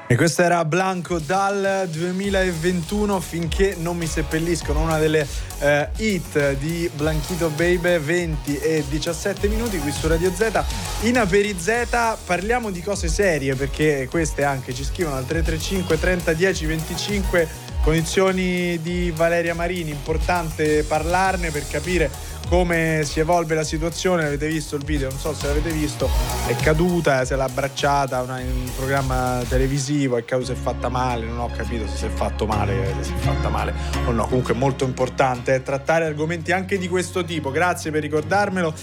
E questo era Blanco dal 2021, Finché non mi seppelliscono, una delle hit di Blanchito Baby, 20 e 17 minuti qui su Radio Z. In Aperi Z parliamo di cose serie, perché queste anche ci scrivono al 335 30 10 25. Condizioni di Valeria Marini, importante parlarne per capire come si evolve la situazione. Avete visto il video, non so se l'avete visto, è caduta, se l'ha abbracciata in un programma televisivo, è caduta, si è fatta male, non ho capito se si è fatto male, se si è fatta male o no. Comunque è molto importante trattare argomenti anche di questo tipo. Grazie per ricordarmelo.